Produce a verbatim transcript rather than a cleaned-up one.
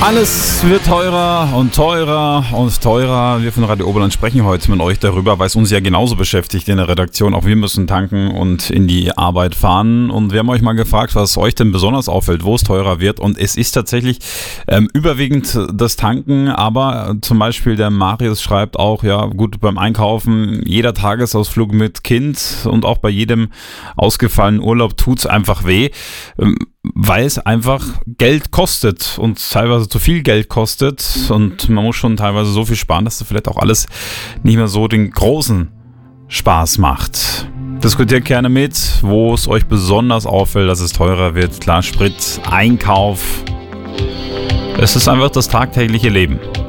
Alles wird teurer und teurer und teurer. Wir von Radio Oberland sprechen heute mit euch darüber, weil es uns ja genauso beschäftigt in der Redaktion. Auch wir müssen tanken und in die Arbeit fahren. Und wir haben euch mal gefragt, was euch denn besonders auffällt, wo es teurer wird. Und es ist tatsächlich ähm, überwiegend das Tanken. Aber zum Beispiel der Marius schreibt auch, ja gut, beim Einkaufen, jeder Tagesausflug mit Kind und auch bei jedem ausgefallenen Urlaub tut's einfach weh. Ähm, weil es einfach Geld kostet und teilweise zu viel Geld kostet und man muss schon teilweise so viel sparen, dass das vielleicht auch alles nicht mehr so den großen Spaß macht. Diskutiert gerne mit, wo es euch besonders auffällt, dass es teurer wird. Klar, Sprit, Einkauf. Es ist einfach das tagtägliche Leben.